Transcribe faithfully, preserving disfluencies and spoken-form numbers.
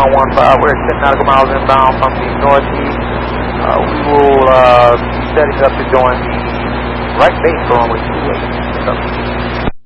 nine one five. We're at ten nautical miles inbound from the northeast. Uh, we will uh, be setting up to join the right base for only two eight.